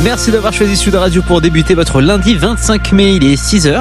Merci d'avoir choisi Sud Radio pour débuter votre lundi 25 mai, il est 6h.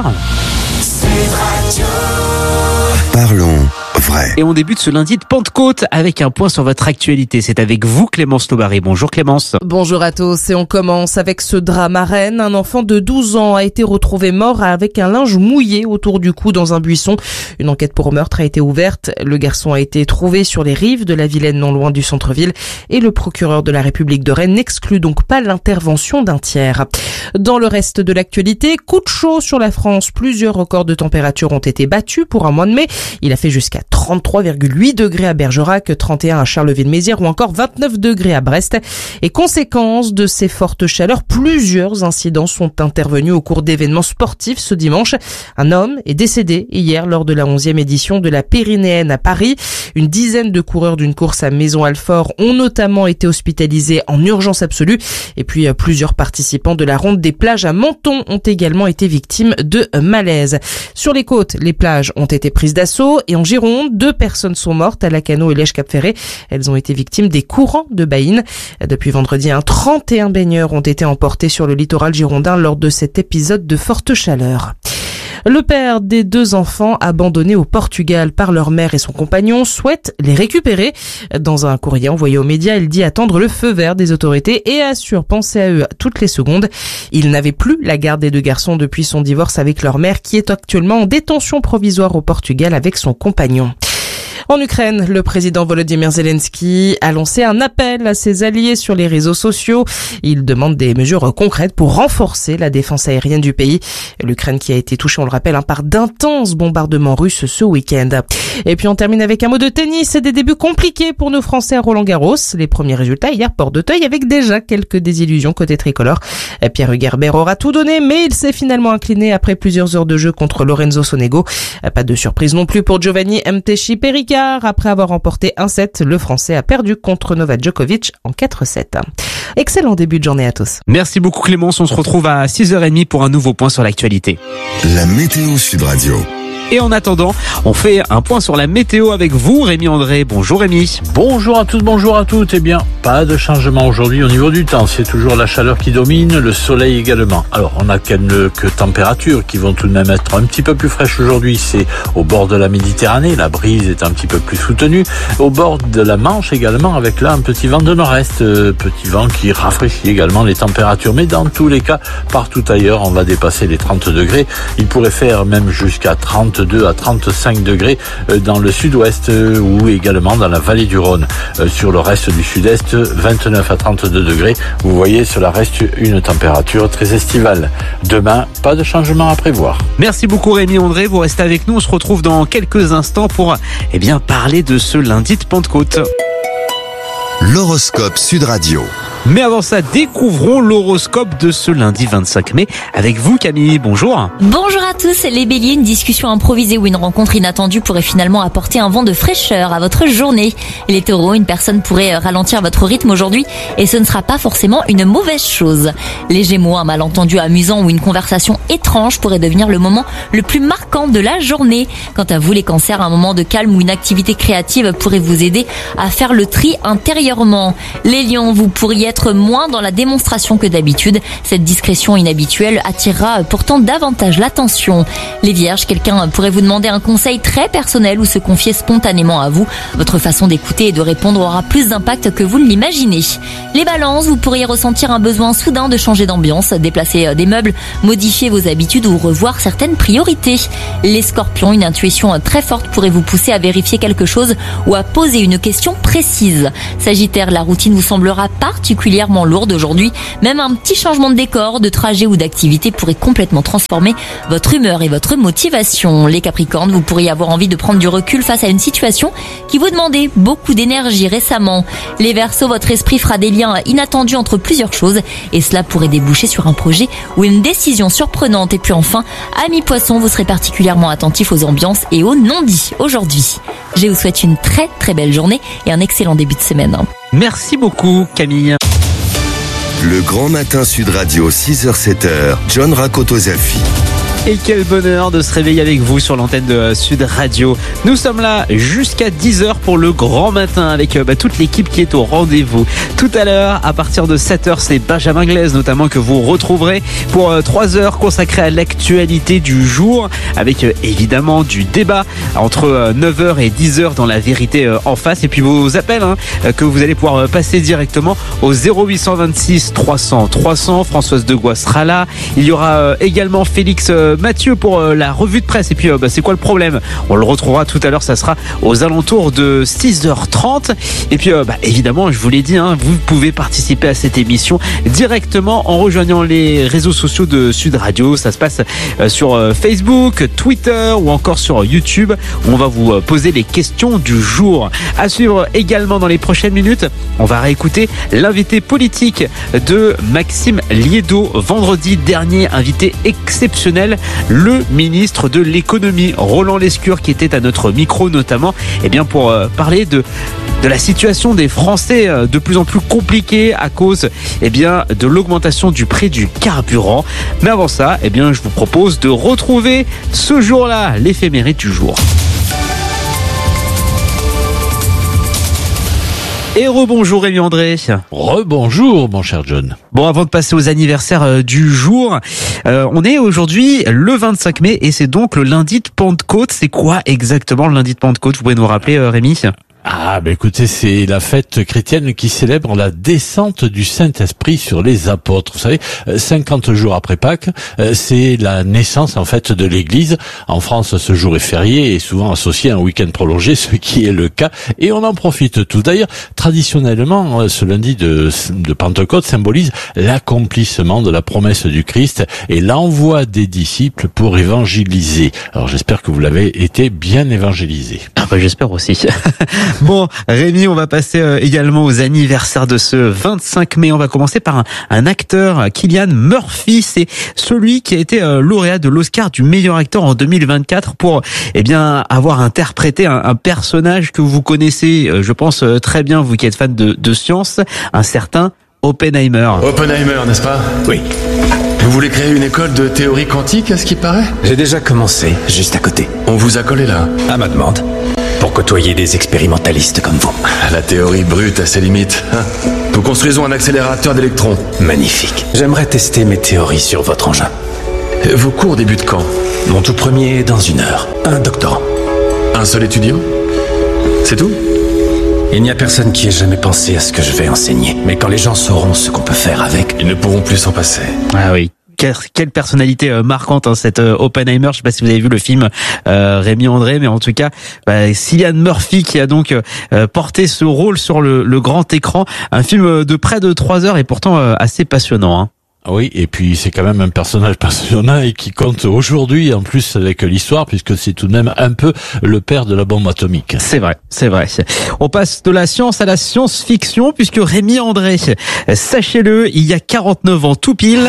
Parlons vrai. Et on débute ce lundi de Pentecôte avec un point sur votre actualité. C'est avec vous Clémence Taubary. Bonjour Clémence. Bonjour à tous et on commence avec ce drame à Rennes. Un enfant de 12 ans a été retrouvé mort avec un linge mouillé autour du cou dans un buisson. Une enquête pour meurtre a été ouverte. Le garçon a été trouvé sur les rives de la Vilaine, non loin du centre-ville. Et le procureur de la République de Rennes n'exclut donc pas l'intervention d'un tiers. Dans le reste de l'actualité, coup de chaud sur la France. Plusieurs records de température ont été battus pour un mois de mai. Il a fait jusqu'à 33,8 degrés à Bergerac, 31 à Charleville-Mézières ou encore 29 degrés à Brest. Et conséquence de ces fortes chaleurs, plusieurs incidents sont intervenus au cours d'événements sportifs ce dimanche. Un homme est décédé hier lors de la 11e édition de la Pyrénéenne à Paris. Une dizaine de coureurs d'une course à Maison-Alfort ont notamment été hospitalisés en urgence absolue. Et puis plusieurs participants de la ronde des plages à Menton ont également été victimes de malaise. Sur les côtes, les plages ont été prises d'assaut et en Gironde, 2 personnes sont mortes à Lacanau et Lège-Cap-Ferré. Elles ont été victimes des courants de Baïne. Depuis vendredi, 31 baigneurs ont été emportés sur le littoral girondin lors de cet épisode de forte chaleur. Le père des 2 enfants abandonnés au Portugal par leur mère et son compagnon souhaite les récupérer. Dans un courrier envoyé aux médias, il dit attendre le feu vert des autorités et assure penser à eux toutes les secondes. Il n'avait plus la garde des 2 garçons depuis son divorce avec leur mère qui est actuellement en détention provisoire au Portugal avec son compagnon. En Ukraine, le président Volodymyr Zelensky a lancé un appel à ses alliés sur les réseaux sociaux. Il demande des mesures concrètes pour renforcer la défense aérienne du pays. L'Ukraine qui a été touchée, on le rappelle, par d'intenses bombardements russes ce week-end. Et puis on termine avec un mot de tennis et des débuts compliqués pour nos Français à Roland-Garros. Les premiers résultats hier, Porte d'Auteuil, avec déjà quelques désillusions côté tricolore. Pierre-Hugues Herbert aura tout donné, mais il s'est finalement incliné après plusieurs heures de jeu contre Lorenzo Sonego. Pas de surprise non plus pour Giovanni Mtesi Pericard. Après avoir remporté 1-7, le Français a perdu contre Novak Djokovic en 4-7. Excellent début de journée à tous. Merci beaucoup Clémence, on se retrouve à 6h30 pour un nouveau point sur l'actualité. La météo Sud Radio. Et en attendant, on fait un point sur la météo avec vous, Rémi André. Bonjour Rémi. Bonjour à tous, bonjour à toutes. Eh bien, pas de changement aujourd'hui au niveau du temps. C'est toujours la chaleur qui domine, le soleil également. Alors, on n'a quelques températures qui vont tout de même être un petit peu plus fraîches aujourd'hui. C'est au bord de la Méditerranée, la brise est un petit peu plus soutenue. Au bord de la Manche également, avec là un petit vent de nord-est. Petit vent qui rafraîchit également les températures. Mais dans tous les cas, partout ailleurs, on va dépasser les 30 degrés. Il pourrait faire même jusqu'à 32 à 35 degrés dans le sud-ouest ou également dans la vallée du Rhône. Sur le reste du sud-est, 29 à 32 degrés. Vous voyez, cela reste une température très estivale. Demain, pas de changement à prévoir. Merci beaucoup Rémi André, vous restez avec nous. On se retrouve dans quelques instants pour parler de ce lundi de Pentecôte. L'horoscope Sud Radio. Mais avant ça, découvrons l'horoscope de ce lundi 25 mai avec vous Camille, bonjour. Bonjour à tous les béliers, une discussion improvisée ou une rencontre inattendue pourrait finalement apporter un vent de fraîcheur à votre journée. Les taureaux, une personne pourrait ralentir votre rythme aujourd'hui et ce ne sera pas forcément une mauvaise chose. Les gémeaux, un malentendu amusant ou une conversation étrange pourrait devenir le moment le plus marquant de la journée. Quant à vous les cancers, un moment de calme ou une activité créative pourrait vous aider à faire le tri intérieurement. Les lions, vous pourriez être moins dans la démonstration que d'habitude. Cette discrétion inhabituelle attirera pourtant davantage l'attention. Les vierges, quelqu'un pourrait vous demander un conseil très personnel ou se confier spontanément à vous. Votre façon d'écouter et de répondre aura plus d'impact que vous ne l'imaginez. Les balances, vous pourriez ressentir un besoin soudain de changer d'ambiance, déplacer des meubles, modifier vos habitudes ou revoir certaines priorités. Les scorpions, une intuition très forte pourrait vous pousser à vérifier quelque chose ou à poser une question précise. Sagittaire, la routine vous semblera particulièrement lourde aujourd'hui. Même un petit changement de décor, de trajet ou d'activité pourrait complètement transformer votre humeur et votre motivation. Les Capricornes, vous pourriez avoir envie de prendre du recul face à une situation qui vous demandait beaucoup d'énergie récemment. Les Verseaux, votre esprit fera des liens inattendus entre plusieurs choses et cela pourrait déboucher sur un projet ou une décision surprenante. Et puis enfin, amis Poissons, vous serez particulièrement attentifs aux ambiances et aux non-dits aujourd'hui. Je vous souhaite une très très belle journée et un excellent début de semaine. Merci beaucoup Camille. Le Grand Matin Sud Radio 6h-7h, John Rakoto-Zaffi. Et quel bonheur de se réveiller avec vous sur l'antenne de Sud Radio. Nous sommes là jusqu'à 10h pour le grand matin avec toute l'équipe qui est au rendez-vous. Tout à l'heure, à partir de 7h, c'est Benjamin Glaise notamment que vous retrouverez pour 3 heures consacrées à l'actualité du jour avec évidemment du débat entre 9h et 10h dans La Vérité en face. Et puis vos appels que vous allez pouvoir passer directement au 0826 300 300. Françoise Degois sera là. Il y aura également Félix Mathieu pour la revue de presse. Et puis c'est quoi le problème? On le retrouvera tout à l'heure, ça sera aux alentours de 6h30. Et puis évidemment, je vous l'ai dit, vous pouvez participer à cette émission directement en rejoignant les réseaux sociaux de Sud Radio. Ça se passe sur Facebook, Twitter ou encore sur YouTube. On va vous poser les questions du jour. À suivre également dans les prochaines minutes, on va réécouter l'invité politique de Maxime Liédot. Vendredi dernier, invité exceptionnel, le ministre de l'économie, Roland Lescure, qui était à notre micro notamment, pour parler de la situation des Français de plus en plus compliquée à cause de l'augmentation du prix du carburant. Mais avant ça, je vous propose de retrouver ce jour-là, l'éphéméride du jour. Et rebonjour Rémi André. Rebonjour mon cher John. Bon, avant de passer aux anniversaires du jour, on est aujourd'hui le 25 mai et c'est donc le lundi de Pentecôte. C'est quoi exactement le lundi de Pentecôte? Vous pouvez nous rappeler Rémi? Écoutez, c'est la fête chrétienne qui célèbre la descente du Saint-Esprit sur les apôtres. Vous savez, 50 jours après Pâques, c'est la naissance en fait de l'Église. En France, ce jour est férié et souvent associé à un week-end prolongé, ce qui est le cas. Et on en profite tous. D'ailleurs, traditionnellement, ce lundi de Pentecôte symbolise l'accomplissement de la promesse du Christ et l'envoi des disciples pour évangéliser. Alors j'espère que vous l'avez été bien évangélisé. J'espère aussi. Bon, Rémi, on va passer également aux anniversaires de ce 25 mai. On va commencer par un acteur, Cillian Murphy. C'est celui qui a été lauréat de l'Oscar du meilleur acteur en 2024 pour avoir interprété un personnage que vous connaissez, je pense très bien, vous qui êtes fan de science, un certain Oppenheimer. Oppenheimer, n'est-ce pas? Oui. Vous voulez créer une école de théorie quantique, à ce qui paraît? J'ai déjà commencé, juste à côté. On vous a collé là? À ma demande. Pour côtoyer des expérimentalistes comme vous. La théorie brute a ses limites. Nous construisons un accélérateur d'électrons. Magnifique. J'aimerais tester mes théories sur votre engin. Vos cours débutent quand? Mon tout premier dans 1 heure. Un doctorant. Un seul étudiant? C'est tout? Il n'y a personne qui ait jamais pensé à ce que je vais enseigner. Mais quand les gens sauront ce qu'on peut faire avec, ils ne pourront plus s'en passer. Ah oui. Quelle personnalité marquante cette Oppenheimer. Je sais pas si vous avez vu le film Rémi André, mais en tout cas Cillian Murphy qui a donc porté ce rôle sur le grand écran. Un film de près de 3 heures et pourtant assez passionnant. Oui, et puis c'est quand même un personnage passionnant et qui compte aujourd'hui en plus avec l'histoire, puisque c'est tout de même un peu le père de la bombe atomique. C'est vrai. On passe de la science à la science-fiction, puisque Rémi André, sachez-le, il y a 49 ans tout pile,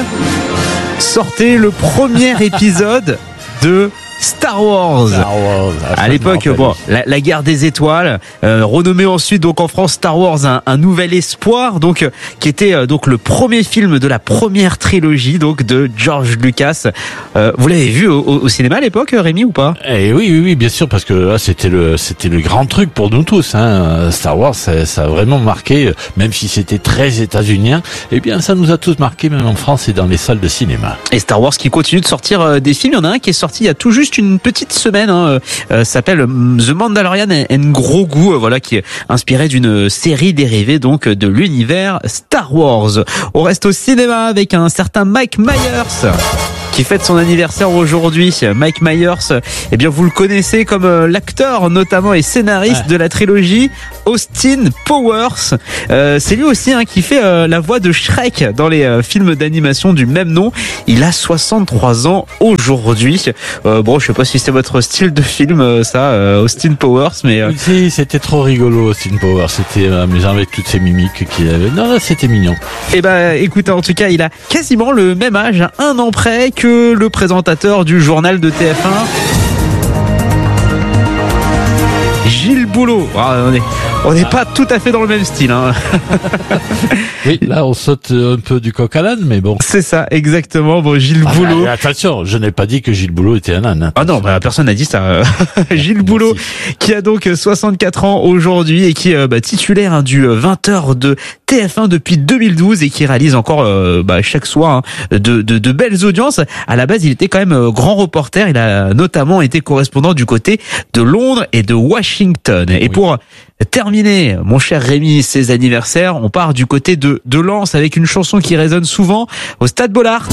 sortait le premier épisode de Star Wars. À l'époque, la guerre des étoiles, renommé ensuite donc en France Star Wars, un nouvel espoir, donc qui était donc le premier film de la première trilogie donc de George Lucas. Vous l'avez vu au cinéma à l'époque, Rémi, ou pas? Oui, bien sûr, parce que là c'était le grand truc pour nous tous. Star Wars, ça a vraiment marqué, même si c'était très états-unien. Ça nous a tous marqué, même en France et dans les salles de cinéma. Et Star Wars qui continue de sortir des films. Il y en a un qui est sorti il y a tout juste une petite semaine, s'appelle The Mandalorian and Grogu, qui est inspiré d'une série dérivée donc de l'univers Star Wars. On reste au cinéma avec un certain Mike Myers qui fête son anniversaire aujourd'hui. Mike Myers, vous le connaissez comme l'acteur notamment et scénariste de la trilogie Austin Powers. C'est lui aussi qui fait la voix de Shrek dans les films d'animation du même nom. Il a 63 ans aujourd'hui. Je sais pas si c'est votre style de film, ça, Austin Powers, mais... Si, c'était trop rigolo, Austin Powers. C'était amusant avec toutes ces mimiques qu'il avait. Non, c'était mignon. Écoutez, en tout cas, il a quasiment le même âge, 1 an près, que le présentateur du journal de TF1. Gilles Boulot. On n'est pas tout à fait dans le même style. Hein. Oui, là on saute un peu du coq à l'âne, mais bon. C'est ça, exactement. Bon, Gilles Boulot. Attention, je n'ai pas dit que Gilles Boulot était un âne. Hein. Ah non, personne n'a dit ça. Gilles Boulot, qui a donc 64 ans aujourd'hui et qui est titulaire du 20h de TF1 depuis 2012 et qui réalise encore chaque soir de belles audiences. À la base, il était quand même grand reporter. Il a notamment été correspondant du côté de Londres et de Washington. Et pour terminer, mon cher Rémi, ses anniversaires, on part du côté de Lens avec une chanson qui résonne souvent au Stade Bollaert.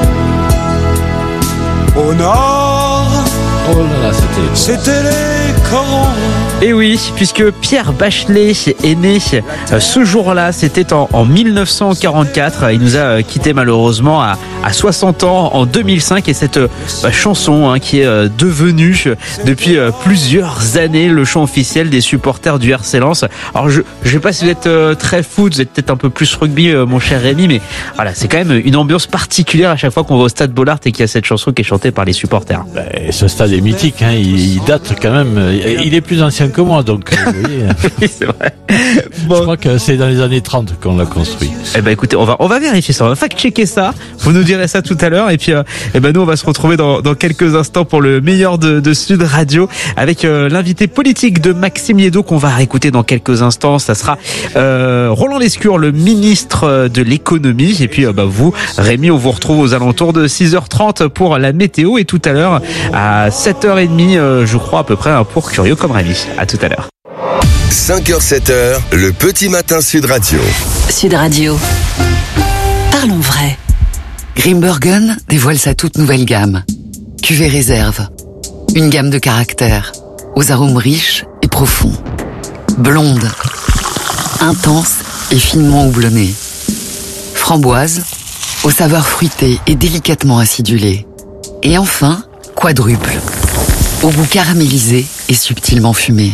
Au nord, Oh là là, c'était les corons. Et oui, puisque Pierre Bachelet est né ce jour-là, c'était en 1944. Il nous a quitté malheureusement à 60 ans en 2005 et cette chanson qui est devenue depuis plusieurs années le chant officiel des supporters du RC Lens. Alors je sais pas si vous êtes très foot, vous êtes peut-être un peu plus rugby mon cher Rémi, mais voilà, c'est quand même une ambiance particulière à chaque fois qu'on va au Stade Bollaert et qu'il y a cette chanson qui est chantée par les supporters. Ce stade est mythique, hein. Il date quand même, il est plus ancien que moi, donc vous voyez. Oui, c'est vrai. Bon. Je crois que c'est dans les années 30 qu'on l'a construit. Eh ben écoutez, on va vérifier ça, on va fact-checker ça. Vous nous direz ça tout à l'heure et puis nous on va se retrouver dans quelques instants pour le meilleur de Sud Radio avec l'invité politique de Maxime Liédot qu'on va écouter dans quelques instants. Ça sera Roland Lescure, le ministre de l'économie. Et puis vous, Rémi, on vous retrouve aux alentours de 6h30 pour la météo et tout à l'heure à 7h30, je crois à peu près, pour Curieux comme Rémi. À tout à l'heure. 5h, 7h, le petit matin Sud Radio. Sud Radio. Parlons vrai. Grimbergen dévoile sa toute nouvelle gamme. Cuvée réserve. Une gamme de caractères, aux arômes riches et profonds. Blonde, intense et finement houblonnée. Framboise, aux saveurs fruitées et délicatement acidulées. Et enfin, quadruple, au goût caramélisé et subtilement fumé.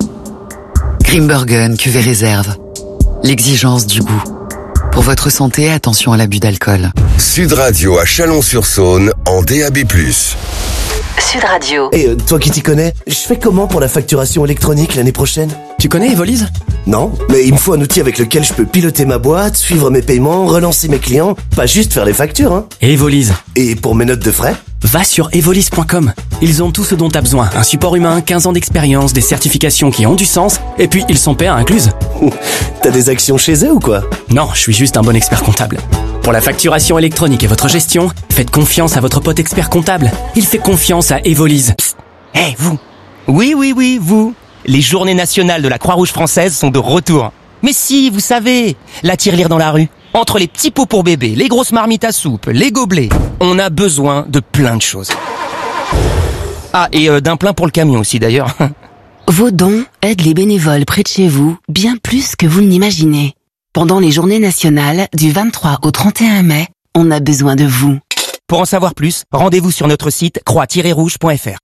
Grimbergen cuvée réserve. L'exigence du goût. Pour votre santé, attention à l'abus d'alcool. Sud Radio à Chalon-sur-Saône en DAB+. Sud Radio. Et toi qui t'y connais, je fais comment pour la facturation électronique l'année prochaine? Tu connais Evolise? Non, mais il me faut un outil avec lequel je peux piloter ma boîte, suivre mes paiements, relancer mes clients, pas juste faire les factures, hein. Evolise. Et pour mes notes de frais? Va sur evolise.com. Ils ont tout ce dont t'as besoin. Un support humain, 15 ans d'expérience, des certifications qui ont du sens, et puis ils sont PA incluses. T'as des actions chez eux ou quoi? Non, je suis juste un bon expert comptable. Pour la facturation électronique et votre gestion, faites confiance à votre pote expert comptable. Il fait confiance à Evolise. Psst. Hey, vous! Oui, vous! Les journées nationales de la Croix-Rouge française sont de retour. Mais si, vous savez, la tirelire dans la rue. Entre les petits pots pour bébé, les grosses marmites à soupe, les gobelets, on a besoin de plein de choses. Ah, et d'un plein pour le camion aussi d'ailleurs. Vos dons aident les bénévoles près de chez vous bien plus que vous ne l'imaginez. Pendant les journées nationales du 23 au 31 mai, on a besoin de vous. Pour en savoir plus, rendez-vous sur notre site croix-rouge.fr.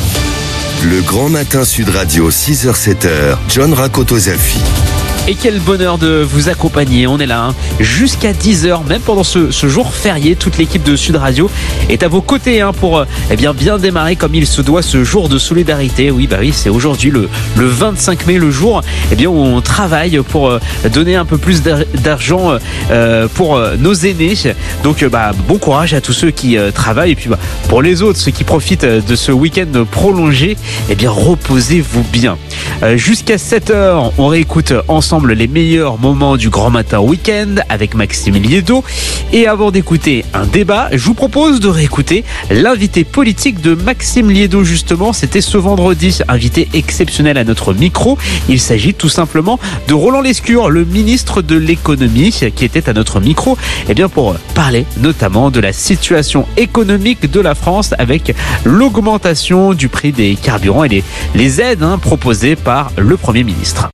Le grand matin Sud Radio, 6h, 7h, John Rakoto-Zalfi. Et quel bonheur de vous accompagner. On est là jusqu'à 10h, même pendant ce jour férié. Toute l'équipe de Sud Radio est à vos côtés pour bien démarrer comme il se doit ce jour de solidarité. Oui, c'est aujourd'hui le 25 mai, le jour où on travaille pour donner un peu plus d'argent pour nos aînés. Donc bon courage à tous ceux qui travaillent. Et puis pour les autres, ceux qui profitent de ce week-end prolongé, reposez-vous bien. Jusqu'à 7h, on réécoute ensemble les meilleurs moments du grand matin week-end avec Maxime Liédot. Et avant d'écouter un débat, je vous propose de réécouter l'invité politique de Maxime Liédot. Justement, c'était ce vendredi, invité exceptionnel à notre micro. Il s'agit tout simplement de Roland Lescure, le ministre de l'économie, qui était à notre micro pour parler notamment de la situation économique de la France avec l'augmentation du prix des carburants et les aides proposées par le Premier ministre.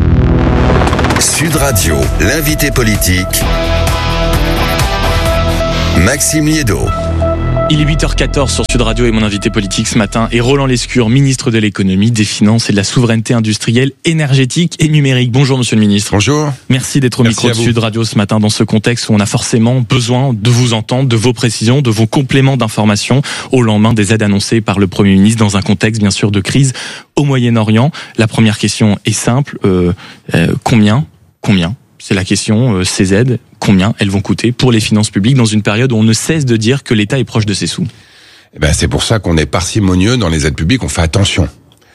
Sud Radio, l'invité politique, Maxime Liédot. Il est 8h14 sur Sud Radio et mon invité politique ce matin est Roland Lescure, ministre de l'économie, des finances et de la souveraineté industrielle, énergétique et numérique. Bonjour monsieur le ministre. Bonjour. Merci d'être au micro de Sud Radio ce matin dans ce contexte où on a forcément besoin de vous entendre, de vos précisions, de vos compléments d'information au lendemain des aides annoncées par le Premier ministre dans un contexte bien sûr de crise au Moyen-Orient. La première question est simple, combien c'est la question, ces aides, combien elles vont coûter pour les finances publiques dans une période où on ne cesse de dire que l'État est proche de ses sous? C'est pour ça qu'on est parcimonieux dans les aides publiques, on fait attention.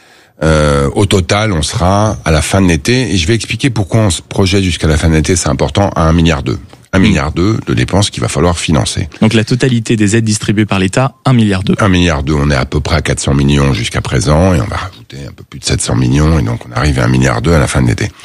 Au total, on sera à la fin de l'été, et je vais expliquer pourquoi on se projette jusqu'à la fin de l'été, c'est important, à 1,2 milliard. 1,2 milliard de dépenses qu'il va falloir financer. Donc la totalité des aides distribuées par l'État, 1,2 milliard. 1,2 milliard, on est à peu près à 400 millions jusqu'à présent, et on va rajouter un peu plus de 700 millions, et donc on arrive à 1,2 milliard à la fin de l'été.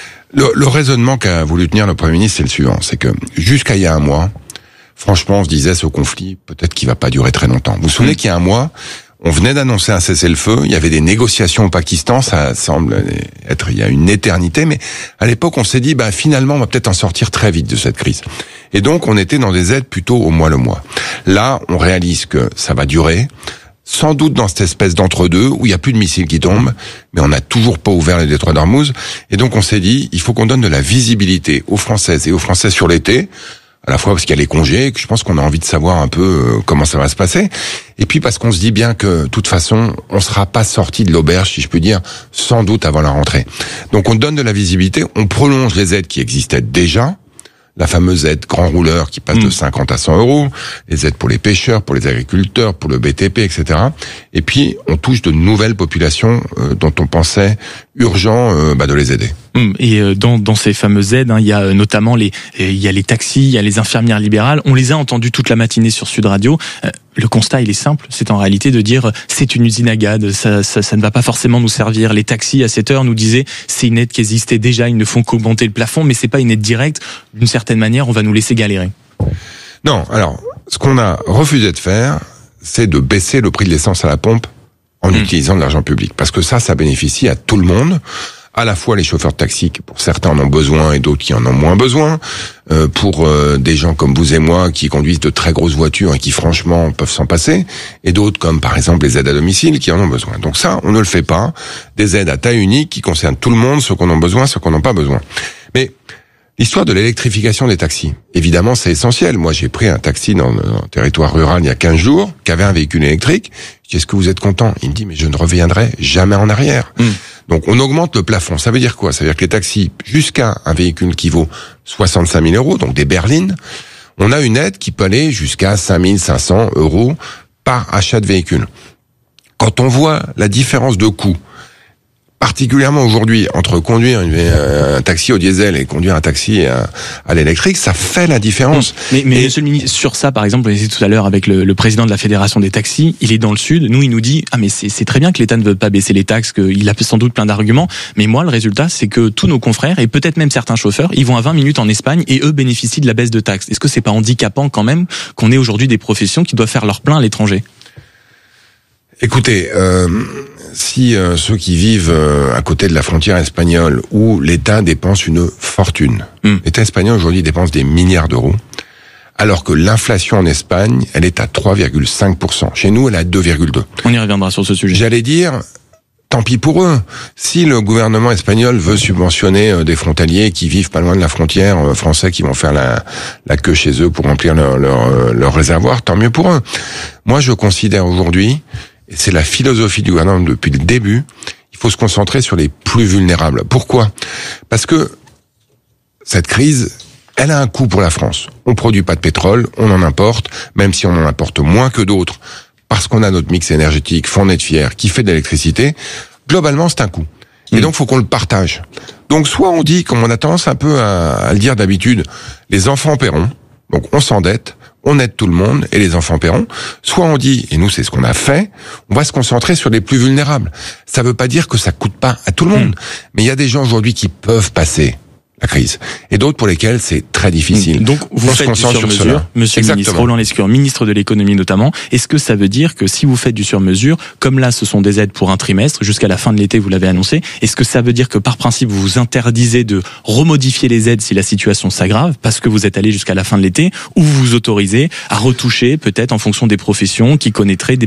Le raisonnement qu'a voulu tenir le Premier ministre, c'est le suivant, c'est que jusqu'à il y a un mois, franchement, on se disait ce conflit, peut-être qu'il va pas durer très longtemps. Vous vous souvenez qu'il y a un mois, on venait d'annoncer un cessez-le-feu, il y avait des négociations au Pakistan, ça semble être il y a une éternité, mais à l'époque on s'est dit finalement on va peut-être en sortir très vite de cette crise. Et donc on était dans des aides plutôt au mois le mois. Là, on réalise que ça va durer. Sans doute dans cette espèce d'entre-deux où il n'y a plus de missiles qui tombent, mais on n'a toujours pas ouvert le détroit d'Ormuz. Et donc on s'est dit, il faut qu'on donne de la visibilité aux Françaises et aux Français sur l'été, à la fois parce qu'il y a les congés, et que je pense qu'on a envie de savoir un peu comment ça va se passer, et puis parce qu'on se dit bien que, de toute façon, on sera pas sorti de l'auberge, si je peux dire, sans doute avant la rentrée. Donc on donne de la visibilité, on prolonge les aides qui existaient déjà, la fameuse aide grand rouleur qui passe de 50 à 100 euros, les aides pour les pêcheurs, pour les agriculteurs, pour le BTP, etc. Et puis, on touche de nouvelles populations dont on pensait urgent de les aider. Et dans ces fameuses aides, il y a notamment les taxis, il y a les infirmières libérales. On les a entendus toute la matinée sur Sud Radio. Le constat, il est simple, c'est en réalité de dire c'est une usine à gaz, ça ne va pas forcément nous servir. Les taxis, à cette heure, nous disaient c'est une aide qui existait déjà, ils ne font qu'augmenter le plafond, mais c'est pas une aide directe. D'une certaine manière, on va nous laisser galérer. Non, alors, ce qu'on a refusé de faire, c'est de baisser le prix de l'essence à la pompe en utilisant de l'argent public. Parce que ça bénéficie à tout le monde. À la fois les chauffeurs de taxi qui pour certains en ont besoin et d'autres qui en ont moins besoin, pour des gens comme vous et moi qui conduisent de très grosses voitures et qui franchement peuvent s'en passer, et d'autres comme par exemple les aides à domicile qui en ont besoin. Donc ça, on ne le fait pas. Des aides à taille unique qui concernent tout le monde, ceux qu'on a besoin, ceux qu'on n'a pas besoin. Mais l'histoire de l'électrification des taxis, évidemment, c'est essentiel. Moi, j'ai pris un taxi dans le territoire rural il y a 15 jours, qui avait un véhicule électrique. Je dis, est-ce que vous êtes content? Il me dit, mais je ne reviendrai jamais en arrière. Donc, on augmente le plafond. Ça veut dire quoi? Ça veut dire que les taxis, jusqu'à un véhicule qui vaut 65 000 euros, donc des berlines, on a une aide qui peut aller jusqu'à 5 500 euros par achat de véhicule. Quand on voit la différence de coût, particulièrement aujourd'hui, entre conduire un taxi au diesel et conduire un taxi à l'électrique, ça fait la différence. Mais monsieur le ministre, sur ça, par exemple, on était tout à l'heure avec le président de la Fédération des taxis, il est dans le Sud, nous, il nous dit, mais c'est très bien que l'État ne veut pas baisser les taxes, qu'il a sans doute plein d'arguments, mais moi, le résultat, c'est que tous nos confrères, et peut-être même certains chauffeurs, ils vont à 20 minutes en Espagne et eux bénéficient de la baisse de taxes. Est-ce que c'est pas handicapant quand même qu'on ait aujourd'hui des professions qui doivent faire leur plein à l'étranger? Écoutez, si ceux qui vivent à côté de la frontière espagnole, où l'État dépense une fortune, l'État espagnol aujourd'hui dépense des milliards d'euros, alors que l'inflation en Espagne, elle est à 3,5%. Chez nous, elle est à 2,2%. On y reviendra sur ce sujet. J'allais dire, tant pis pour eux. Si le gouvernement espagnol veut subventionner des frontaliers qui vivent pas loin de la frontière, français qui vont faire la queue chez eux pour remplir leur réservoir, tant mieux pour eux. Moi, je considère aujourd'hui, et c'est la philosophie du gouvernement depuis le début, il faut se concentrer sur les plus vulnérables. Pourquoi? Parce que cette crise, elle a un coût pour la France. On produit pas de pétrole, on en importe, même si on en importe moins que d'autres, parce qu'on a notre mix énergétique, fourné de fier, qui fait de l'électricité. Globalement, c'est un coût. Et donc, faut qu'on le partage. Donc, soit on dit, comme on a tendance un peu à le dire d'habitude, les enfants paieront, donc on s'endette, on aide tout le monde et les enfants paieront. Soit on dit, et nous c'est ce qu'on a fait, on va se concentrer sur les plus vulnérables. Ça veut pas dire que ça coûte pas à tout le monde. Mais il y a des gens aujourd'hui qui peuvent passer la crise, et d'autres pour lesquelles c'est très difficile. Donc vous on faites se du concentre sur sur-mesure, cela. Monsieur le ministre Roland Lescure, ministre de l'économie notamment. Est-ce que ça veut dire que si vous faites du sur-mesure, comme là ce sont des aides pour un trimestre, jusqu'à la fin de l'été vous l'avez annoncé, est-ce que ça veut dire que par principe vous vous interdisez de remodifier les aides si la situation s'aggrave, parce que vous êtes allé jusqu'à la fin de l'été, ou vous vous autorisez à retoucher peut-être en fonction des professions qui connaîtraient des